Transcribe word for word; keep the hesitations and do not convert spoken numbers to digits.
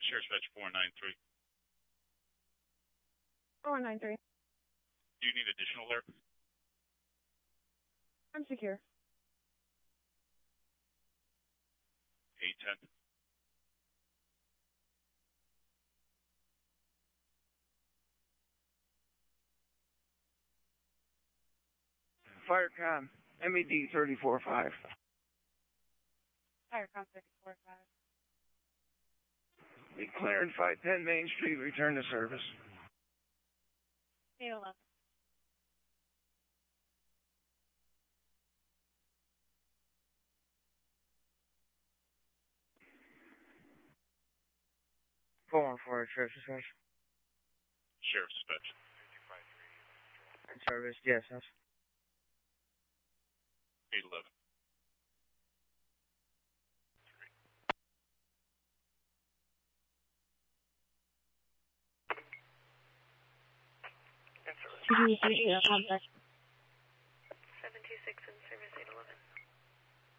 Sheriff's Dispatch four nine three. four nine three. Do you need additional there? I'm secure. eight ten. Firecom, M E D thirty-four five. Firecom thirty-four five. McLaren five ten Main Street, return to service. eight eleven. four one four, Sheriff's Dispatch. Sheriff's Dispatch. Service, yes, yes. eight eleven. two two three, contact. seven two six in service, eight eleven.